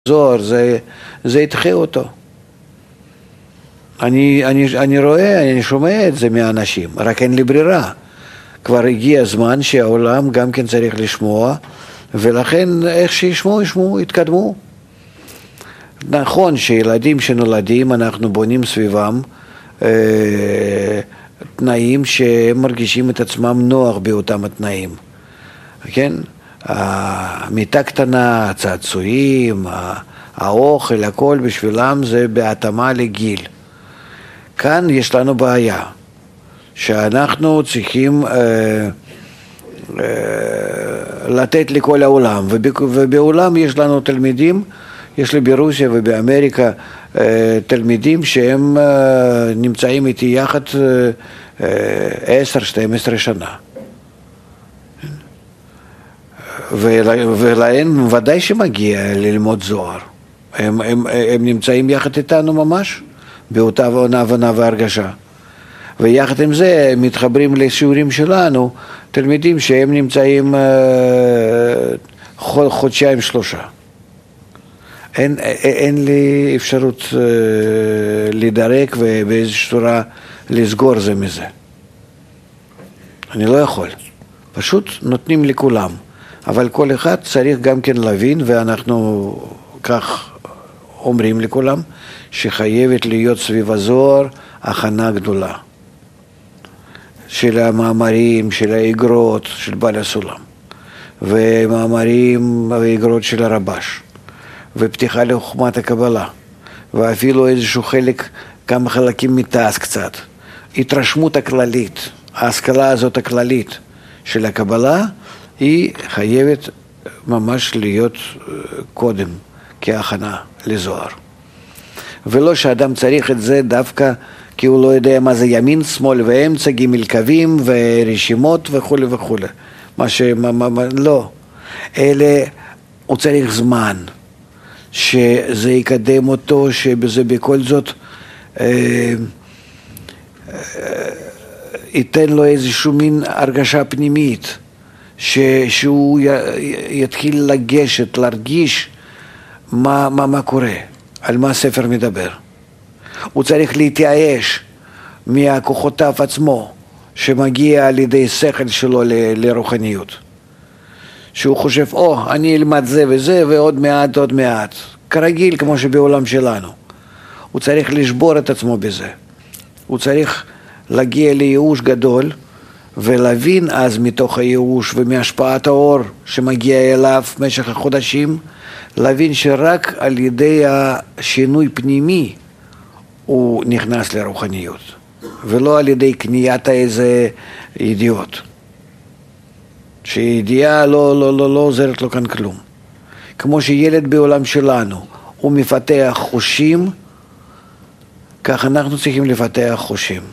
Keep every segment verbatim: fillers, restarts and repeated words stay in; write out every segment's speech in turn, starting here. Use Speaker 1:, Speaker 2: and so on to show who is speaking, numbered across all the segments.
Speaker 1: זוהר, זה, זה ידחה אותו. אני, אני, אני רואה, אני שומע את זה מהאנשים, רק אין לי ברירה. כבר הגיע הזמן שהעולם גם כן צריך לשמוע, ולכן איך שישמעו, ישמעו, יתקדמו. נכון שילדים שנולדים, אנחנו בונים סביבם אה, תנאים שהם מרגישים את עצמם נוח באותם התנאים. כן? המיטה קטנה, הצעצועים, האוכל, הכל בשבילם זה בהתאמה לגיל. כאן יש לנו בעיה, שאנחנו צריכים אה, אה, לתת לכל העולם, ובעולם יש לנו תלמידים, יש לי ברוסיה ובאמריקה אה, תלמידים שהם אה, נמצאים איתי יחד עשר שתים עשרה שנה. ולהם ודאי שמגיע ללמוד זוהר. הם, הם, הם נמצאים יחד איתנו ממש, באותה הבנה והרגשה. ויחד עם זה הם מתחברים לשיעורים שלנו, תלמידים שהם נמצאים חודשיים שלושה. אין, אין לי אפשרות לדרק ובאיזושהי צורה לסגור זה מזה. אני לא יכול. פשוט נותנים לכולם. אבל כל אחד צריך גם כן להבין, ואנחנו כך אומרים לכולם, שחייבת להיות סביב הזוהר הכנה גדולה. של המאמרים, של האגרות, של בעל הסולם. ומאמרים ואגרות של הרבש. ופתיחה לחוכמת הקבלה. ואפילו איזשהו חלק, כמה חלקים מתעש קצת. התרשמות הכללית, ההשכלה הזאת הכללית של הקבלה, היא חייבת ממש להיות קודם כהכנה לזוהר. ולא שאדם צריך את זה דווקא כי הוא לא יודע מה זה ימין, שמאל ואמצע, ג' קווים ורשימות וכו' וכו'. מה ש... מה, מה, מה, לא. אלה, הוא צריך זמן, שזה יקדם אותו, שבזה בכל זאת אה, אה, ייתן לו איזשהו מין הרגשה פנימית, ש, שהוא י, יתחיל לגשת, להרגיש מה, מה, מה קורה, על מה הספר מדבר. הוא צריך להתייאש מהכוחותיו עצמו, שמגיע על ידי שכל שלו ל, לרוחניות. שהוא חושב, או, אני אלמד זה וזה, ועוד מעט, עוד מעט. כרגיל, כמו שבעולם שלנו. הוא צריך לשבור את עצמו בזה. הוא צריך להגיע לייאוש גדול, ולהבין אז מתוך הייאוש ומהשפעת האור שמגיע אליו במשך החודשים, להבין שרק על ידי השינוי פנימי הוא נכנס לרוחניות, ולא על ידי קניית איזה ידיעות. שידיעה לא, לא, לא, לא עוזרת לו כאן כלום. כמו שילד בעולם שלנו הוא מפתח חושים, כך אנחנו צריכים לפתח חושים.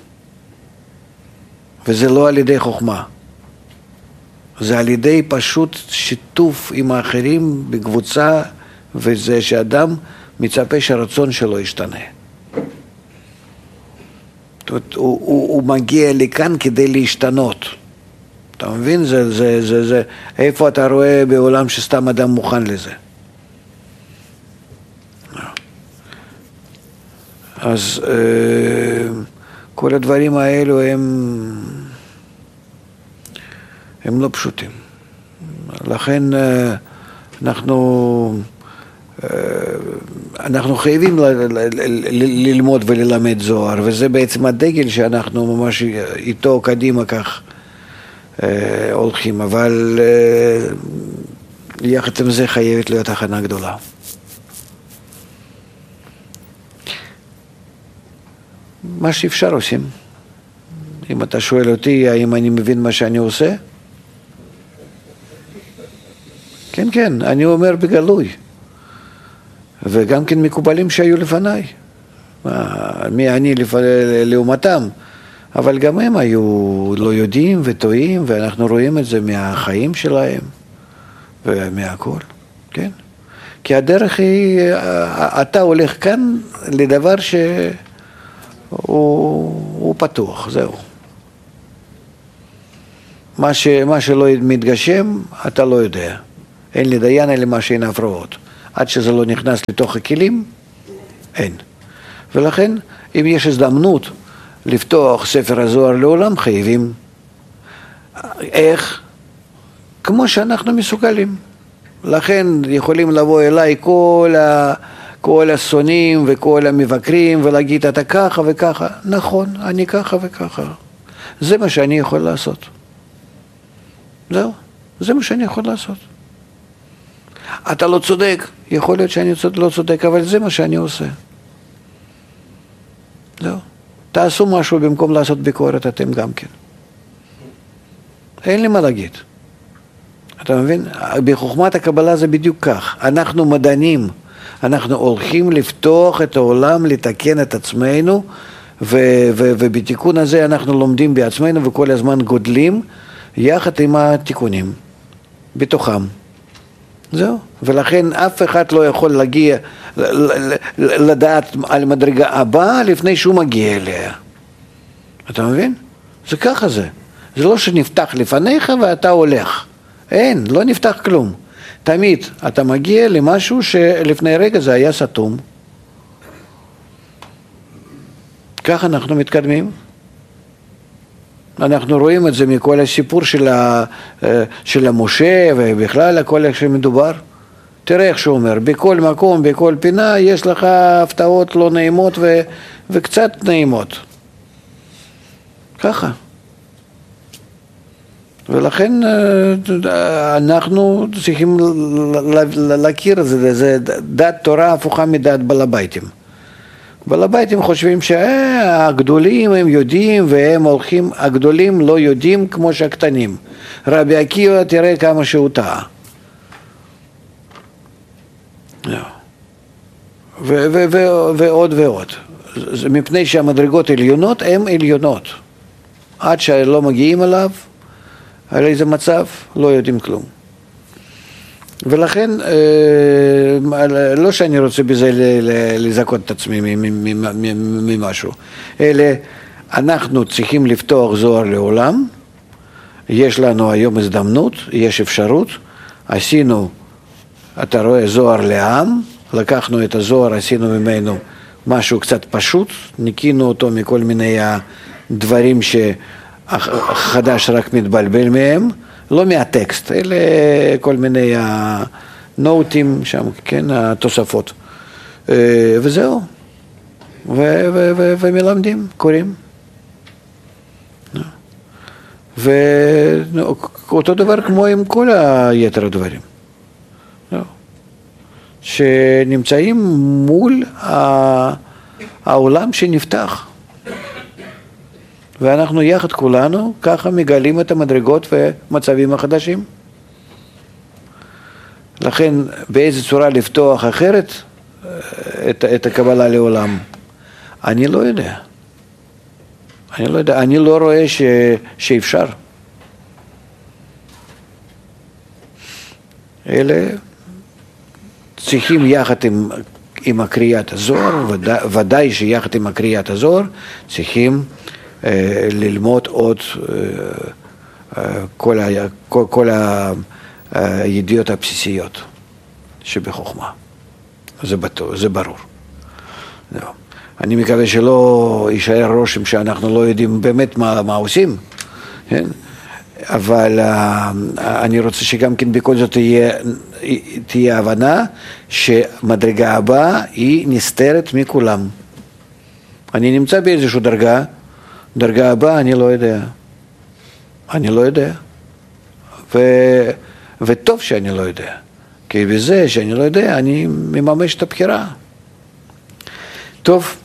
Speaker 1: וזה לא על ידי חוכמה. זה על ידי פשוט שיתוף עם האחרים בקבוצה, וזה שאדם מצפה שהרצון שלו ישתנה. זאת אומרת, הוא, הוא, הוא מגיע לכאן כדי להשתנות. אתה מבין? זה, זה, זה, זה, איפה אתה רואה בעולם שסתם אדם מוכן לזה? אז כל הדברים האלו הם, הם לא פשוטים. לכן אנחנו, אנחנו חייבים ל, ל, ל, ללמוד וללמד זוהר, וזה בעצם הדגל שאנחנו ממש איתו קדימה כך הולכים, אבל יחד עם זה חייבת להיות הכנה גדולה. מה שאפשר עושים. אם אתה שואל אותי האם אני מבין מה שאני עושה, כן, כן, אני אומר בגלוי. וגם כן מקובלים שהיו לפניי. מי אני לעומתם. אבל גם הם היו לא יודעים וטועים, ואנחנו רואים את זה מהחיים שלהם ומהכל, כן? כי הדרך היא, אתה הולך כאן לדבר שהוא הוא פתוח, זהו. מה, ש, מה שלא מתגשם, אתה לא יודע. אין לי דיין, אין לי מה שאין הפרעות. עד שזה לא נכנס לתוך הכלים, אין. ולכן, אם יש הזדמנות לפתוח ספר הזוהר לעולם, חייבים. איך? כמו שאנחנו מסוגלים. לכן יכולים לבוא אליי כל, ה, כל השונאים וכל המבקרים ולהגיד, אתה ככה וככה. נכון, אני ככה וככה. זה מה שאני יכול לעשות. זהו, זה מה שאני יכול לעשות. אתה לא צודק, יכול להיות שאני לא צודק, אבל זה מה שאני עושה. זהו. תעשו משהו במקום לעשות ביקורת, אתם גם כן. אין לי מה להגיד. אתה מבין? בחוכמת הקבלה זה בדיוק כך. אנחנו מדענים, אנחנו הולכים לפתוח את העולם, לתקן את עצמנו, ו- ו- ובתיקון הזה אנחנו לומדים בעצמנו וכל הזמן גודלים, יחד עם התיקונים, בתוכם. זהו. ולכן אף אחד לא יכול להגיע, לדעת על מדרגה הבאה לפני שהוא מגיע אליה. אתה מבין? זה ככה זה. זה לא שנפתח לפניך ואתה הולך. אין, לא נפתח כלום. תמיד אתה מגיע למשהו שלפני רגע זה היה סתום. ככה אנחנו מתקדמים. אנחנו רואים את זה מכל הסיפור של, ה, של המשה ובכלל הכל איך שמדובר. תראה איך שהוא אומר, בכל מקום, בכל פינה יש לך הפתעות לא נעימות ו, וקצת נעימות. ככה. ולכן אנחנו צריכים להכיר את זה, זה דת תורה הפוכה מדת בעל הביתים. בעל הביתים חושבים שהגדולים הם יודעים והם הולכים, הגדולים לא יודעים כמו שהקטנים. רבי עקיבא תראה כמה שהוא טעה. ועוד ועוד. מפני שהמדרגות עליונות הן עליונות. עד שלא מגיעים אליו, על איזה מצב, לא יודעים כלום. ולכן, לא שאני רוצה בזה לזכות את עצמי ממשהו, אלא אנחנו צריכים לפתוח זוהר לעולם, יש לנו היום הזדמנות, יש אפשרות, עשינו, אתה רואה, זוהר לעם, לקחנו את הזוהר, עשינו ממנו משהו קצת פשוט, ניקינו אותו מכל מיני דברים שחדש רק מתבלבל מהם, לא מהטקסט, אלה כל מיני הנוטים שם, כן, התוספות. וזהו. ומלמדים, קוראים. ואותו דבר כמו עם כל היתר הדברים. שנמצאים מול העולם שנפתח. ואנחנו יחד כולנו ככה מגלים את המדרגות ומצבים החדשים. לכן באיזה צורה לפתוח אחרת את, את הקבלה לעולם, אני לא יודע. אני לא יודע, אני לא רואה ש, שאפשר. אלה צריכים יחד עם, עם הקריאת הזוהר, ודאי, ודאי שיחד עם הקריאת הזוהר צריכים ללמוד עוד כל, ה, כל, כל הידיעות הבסיסיות שבחוכמה. זה, בטוח, זה ברור. אני מקווה שלא יישאר רושם שאנחנו לא יודעים באמת מה, מה עושים, כן? אבל אני רוצה שגם כן בכל זאת תהיה, תהיה הבנה שמדרגה הבאה היא נסתרת מכולם. אני נמצא באיזושהי דרגה, דרגה הבאה אני לא יודע. אני לא יודע. ו... וטוב שאני לא יודע. כי בזה שאני לא יודע, אני מממש את הבחירה. טוב,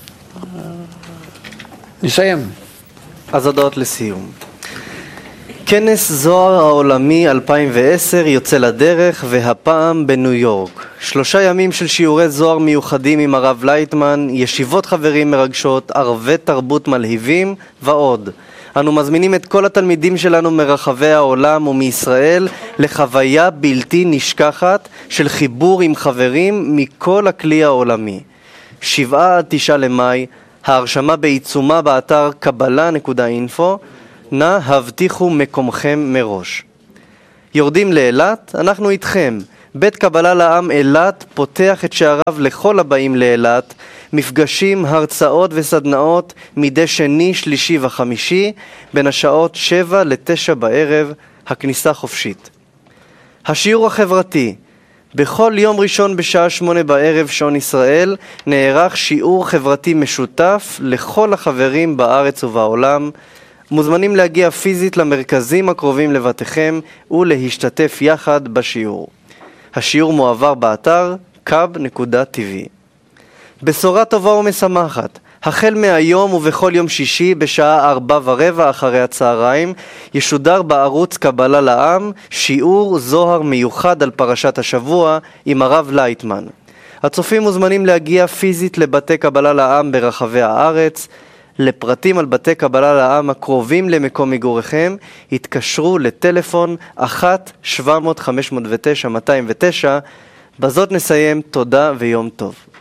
Speaker 1: נסיים.
Speaker 2: אז הודעות לסיום. כנס זוהר העולמי אלפיים ועשר יוצא לדרך, והפעם בניו יורק. שלושה ימים של שיעורי זוהר מיוחדים עם הרב לייטמן, ישיבות חברים מרגשות, ערבי תרבות מלהיבים ועוד. אנו מזמינים את כל התלמידים שלנו מרחבי העולם ומישראל לחוויה בלתי נשכחת של חיבור עם חברים מכל הכלי העולמי. שבעה עד תשעה למאי, ההרשמה בעיצומה באתר קבלה נקודה אינפו, נא הבטיחו מקומכם מראש. יורדים לאילת, אנחנו איתכם. בית קבלה לעם אילת פותח את שעריו לכל הבאים לאילת, מפגשים, הרצאות וסדנאות מדי שני, שלישי וחמישי, בין השעות שבע לתשע בערב, הכניסה חופשית. השיעור החברתי, בכל יום ראשון בשעה שמונה בערב שעון ישראל, נערך שיעור חברתי משותף לכל החברים בארץ ובעולם. מוזמנים להגיע פיזית למרכזים הקרובים לבתיכם ולהשתתף יחד בשיעור. השיעור מועבר באתר קאב נקודה טי וי. בשורה טובה ומשמחת, החל מהיום ובכל יום שישי בשעה ארבע ורבע אחרי הצהריים ישודר בערוץ קבלה לעם שיעור זוהר מיוחד על פרשת השבוע עם הרב לייטמן. הצופים מוזמנים להגיע פיזית לבתי קבלה לעם ברחבי הארץ. לפרטים על בתי קבלה לעם הקרובים למקום מגוריכם התקשרו לטלפון אחת שבע מאות חמש מאות ותשע מאתיים ותשע. בזאת נסיים, תודה ויום טוב.